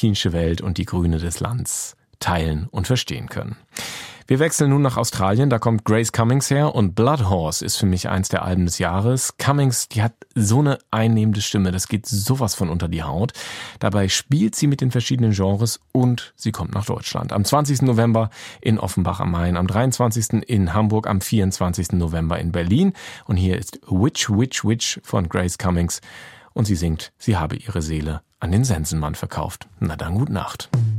Tolkienische Welt und die Grüne des Lands teilen und verstehen können. Wir wechseln nun nach Australien, da kommt Grace Cummings her und Blood Horse ist für mich eins der Alben des Jahres. Cummings, die hat so eine einnehmende Stimme, das geht sowas von unter die Haut. Dabei spielt sie mit den verschiedenen Genres und sie kommt nach Deutschland. Am 20. November in Offenbach am Main, am 23. in Hamburg, am 24. November in Berlin. Und hier ist Witch, Witch, Witch von Grace Cummings und sie singt, sie habe ihre Seele an den Sensenmann verkauft. Na dann, gute Nacht.